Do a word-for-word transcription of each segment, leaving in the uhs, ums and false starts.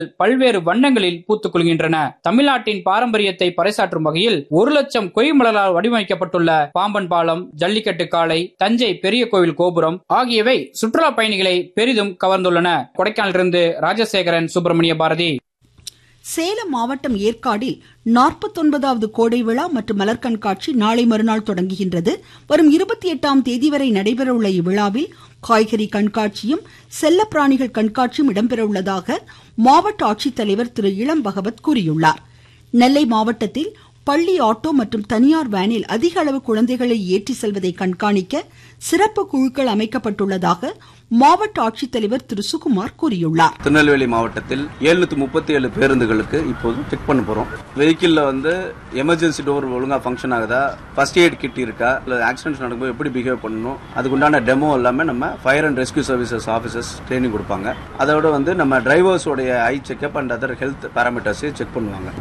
பல்வேறு வண்ணங்களில் பூத்துக் கொள்கின்றன. தமிழ்நாட்டின் பாரம்பரியத்தை பறைசாற்றும் வகையில் ஒரு லட்சம் கொய்மலரால் வடிவமைக்கப்பட்டுள்ள பாம்பன் பாலம், ஜல்லிக்கட்டு காளை, தஞ்சை பெரிய கோவில் கோபுரம் ஆகியவை சுற்றுலா பயணிகளை பெரிதும் கவர்ந்துள்ளன. கொடைக்கானலிலிருந்து ராஜசேகரன், சுப்பிரமணிய பாரதி. சேலம் மாவட்டம் ஏற்காடில் நாற்பத்தொன்பதாவது கோடை விழா மற்றும் மலர் கண்காட்சி நாளை மறுநாள் தொடங்குகின்றது. வரும் இருபத்தி எட்டாம் தேதி வரை நடைபெறவுள்ள இவ்விழாவில் காய்கறி கண்காட்சியும் செல்ல பிராணிகள் கண்காட்சியும் இடம்பெறவுள்ளதாக மாவட்ட ஆட்சித்தலைவர் திரு இளம் பகவத் கூறியுள்ளார். நெல்லை மாவட்டத்தில் பள்ளி ஆட்டோ மற்றும் தனியார் வேனில் அதிக அளவு குழந்தைகளை ஏற்றி செல்வதை கண்காணிக்க சிறப்பு குழுக்கள் அமைக்கப்பட்டுள்ளதாக மாவட்ட ஆட்சித்தலைவர் திரு சுகுமார் கூறியுள்ளார். திருநெல்வேலி மாவட்டத்தில் எழுநூத்தி முப்பத்தி ஏழு பேருந்துகளுக்கு இப்போது செக் பண்ண போறோம். வெஹிக்கிள்ல வந்து எமர்ஜென்சி டோர் ஒழுங்கா ஃபங்க்ஷன் ஆகுதா, ஃபர்ஸ்ட் எய்ட் கிட் இருக்கா, இல்ல ஆக்சிடென்ட் நடக்கும்போது எப்படி பிஹேவ் பண்ணணும், அதுக்குண்டான டெமோ எல்லாமே நம்ம fire and rescue services officers training கொடுப்பாங்க. அதோட வந்து நம்ம டிரைவர்ஸோடைய ஐ checkup and other health பாராமீட்டர்ஸையும் check பண்ணுவாங்க.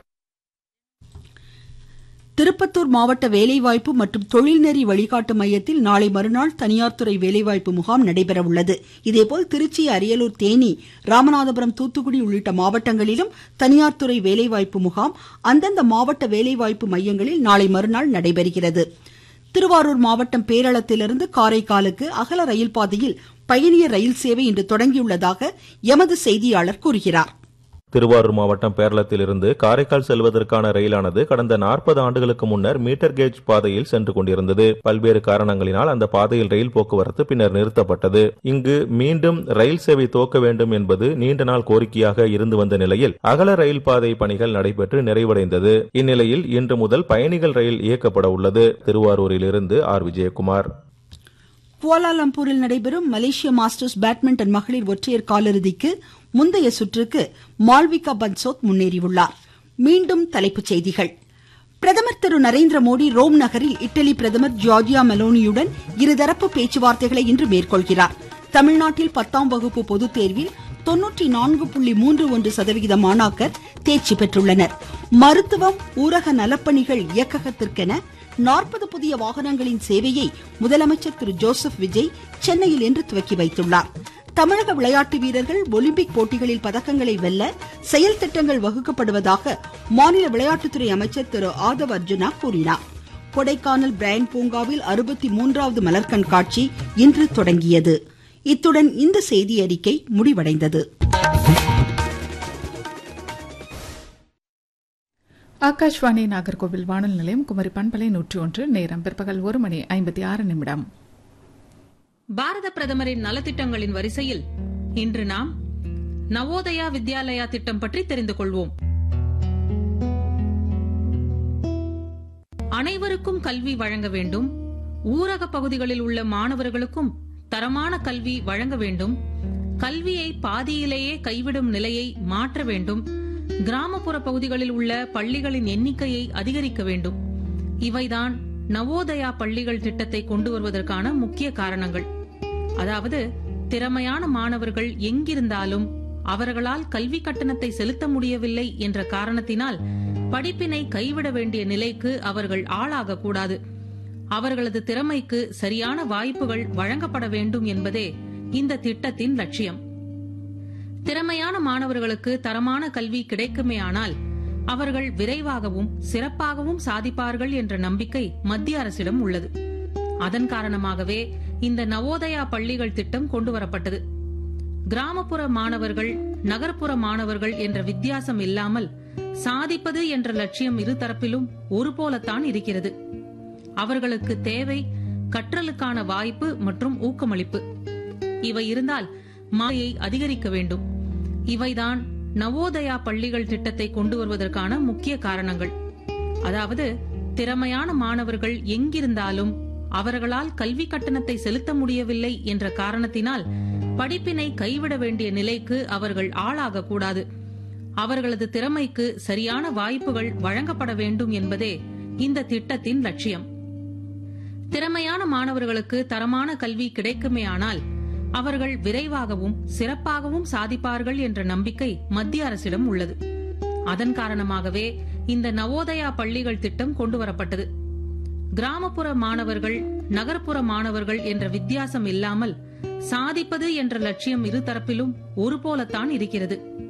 திருப்பத்தூர் மாவட்ட வேலைவாய்ப்பு மற்றும் தொழில்நெறி வழிகாட்டு மையத்தில் நாளை மறுநாள் தனியார் துறை வேலைவாய்ப்பு முகாம் நடைபெற உள்ளது. இதேபோல் திருச்சி, அரியலூர், தேனி, ராமநாதபுரம், தூத்துக்குடி உள்ளிட்ட மாவட்டங்களிலும் தனியார் துறை வேலைவாய்ப்பு முகாம் அந்தந்த மாவட்ட வேலைவாய்ப்பு மையங்களில் நாளை மறுநாள் நடைபெறுகிறது. திருவாரூர் மாவட்டம் பேரளத்திலிருந்து காரைக்காலுக்கு அகல ரயில் பாதையில் பயணியர் ரயில் சேவை இன்று தொடங்கியுள்ளதாக எமது செய்தியாளர் கூறுகிறார். திருவாரூர் மாவட்டம் பேரளத்திலிருந்து காரைக்கால் செல்வதற்கான ரயிலானது கடந்த நாற்பது ஆண்டுகளுக்கு முன்னர் மீட்டர் கேஜ் பாதையில் சென்று கொண்டிருந்தது. பல்வேறு காரணங்களினால் அந்த பாதையில் ரயில் போக்குவரத்து பின்னர் நிறுத்தப்பட்டது. இங்கு மீண்டும் ரயில் சேவை துவக்க வேண்டும் என்பது நீண்ட நாள் கோரிக்கையாக இருந்து வந்த நிலையில் அகல ரயில் பாதை பணிகள் நடைபெற்று நிறைவடைந்தது. இந்நிலையில் இன்று முதல் பயணிகள் ரயில் இயக்கப்பட உள்ளது. திருவாரூரிலிருந்து ஆர் விஜயகுமார். குவாலாலம்பூரில் நடைபெறும் மலேசிய மாஸ்டர்ஸ் பேட்மிண்டன் மகளிர் ஒற்றையர் காலிறுதிக்கு முந்தைய சுற்றுக்கு மால்விகா பன்சோத் முன்னேறியுள்ளார். மீண்டும் தலைப்புச் செய்திகள். பிரதமர் திரு நரேந்திர மோடி ரோம் நகரில் இட்டலி பிரதமர் ஜார்ஜியா மெலோனியுடன் இருதரப்பு பேச்சுவார்த்தைகளை இன்று மேற்கொள்கிறார். தமிழ்நாட்டில் பத்தாம் வகுப்பு பொதுத் தேர்வில் தொன்னூற்றி நான்கு புள்ளி மூன்று ஒன்று சதவிகித மாணாக்கர் தேர்ச்சி பெற்றுள்ளனர். மருத்துவம், ஊரக நலப்பணிகள் இயக்ககத்திற்கென நாற்பது புதிய வாகனங்களின் சேவையை முதலமைச்சர் திரு ஜோசப் விஜய் சென்னையில் இன்று துவக்கி வைத்துள்ளார். தமிழக விளையாட்டு வீரர்கள் ஒலிம்பிக் போட்டிகளில் பதக்கங்களை வெல்ல செயல் திட்டங்கள் வகுக்கப்படுவதாக மாநில விளையாட்டுத்துறை அமைச்சர் திரு ஆதவ் அர்ஜுனா கூறினார். கொடைக்கானல் பிரையன் பூங்காவில் அறுபத்தி மூன்றாவது மலர் கண்காட்சி இன்று தொடங்கியது. இத்துடன் இந்த செய்தி அறிக்கை முடிவடைந்தது. ஆகாஷ்வாணி நாகர்கோவில் வானொலி நிலையம், குமரி பண்பலை நூற்றி ஒன்று. நேரம் பிற்பகல் ஒரு மணி ஐம்பத்தி ஆறு நிமிடம். பாரத பிரதமரின் நலத்திட்டங்களின் வரிசையில் இன்று நாம் நவோதயா வித்யாலயா திட்டம் பற்றி தெரிந்து கொள்வோம். அனைவருக்கும் கல்வி வழங்க வேண்டும், ஊரக பகுதிகளில் உள்ள மாணவர்களுக்கும் தரமான கல்வி வழங்க வேண்டும், கல்வியை பாதியிலேயே கைவிடும் நிலையை மாற்ற வேண்டும், கிராமப்புற பகுதிகளில் உள்ள பள்ளிகளின் எண்ணிக்கையை அதிகரிக்க வேண்டும். இவைதான் நவோதயா பள்ளிகள் திட்டத்தை கொண்டு வருவதற்கான முக்கிய காரணங்கள். அதாவது, திறமையான மாணவர்கள் எங்கிருந்தாலும் அவர்களால் கல்வி கட்டணத்தை செலுத்த முடியவில்லை என்ற காரணத்தினால் படிப்பினை கைவிட வேண்டிய நிலைக்கு அவர்கள் ஆளாகக்கூடாது. அவர்களது திறமைக்கு சரியான வாய்ப்புகள் வழங்கப்பட வேண்டும் என்பதே இந்த திட்டத்தின் லட்சியம். திறமையான மாணவர்களுக்கு தரமான கல்வி கிடைக்குமேயானால் அவர்கள் விரைவாகவும் சிறப்பாகவும் சாதிப்பார்கள் என்ற நம்பிக்கை மத்திய அரசிடம் உள்ளது. அதன் காரணமாகவே இந்த நவோதயா பள்ளிகள் திட்டம் கொண்டு வரப்பட்டது. கிராமப்புற மாணவர்கள், நகர்ப்புற மாணவர்கள் என்ற வித்தியாசம் இல்லாமல் சாதிப்பது என்ற லட்சியம் இருதரப்பிலும் ஒரு போலத்தான் இருக்கிறது. அவர்களுக்கு தேவை கற்றலுக்கான வாய்ப்பு மற்றும் ஊக்கமளிப்பு. இவை இருந்தால் மாயை அதிகரிக்க வேண்டும். இவைதான் நவோதயா பள்ளிகள் திட்டத்தை கொண்டு வருவதற்கான முக்கிய காரணங்கள். அதாவது, திறமையான மாணவர்கள் எங்கிருந்தாலும் அவர்களால் கல்வி கட்டணத்தை செலுத்த முடியவில்லை என்ற காரணத்தினால் படிப்பினை கைவிட வேண்டிய நிலைக்கு அவர்கள் ஆளாகக்கூடாது. அவர்களது திறமைக்கு சரியான வாய்ப்புகள் வழங்கப்பட வேண்டும் என்பதே இந்த திட்டத்தின் லட்சியம். திறமையான மாணவர்களுக்கு தரமான கல்வி கிடைக்குமேயானால் அவர்கள் விரைவாகவும் சிறப்பாகவும் சாதிப்பார்கள் என்ற நம்பிக்கை மத்திய அரசிடம் உள்ளது. அதன் காரணமாகவே இந்த நவோதயா பள்ளிகள் திட்டம் கொண்டு வரப்பட்டது. கிராமப்புற மாணவர்கள், நகர்ப்புற மாணவர்கள் என்ற வித்தியாசம் இல்லாமல் சாதிப்பது என்ற லட்சியம் இருதரப்பிலும் ஒரு போலத்தான் இருக்கிறது.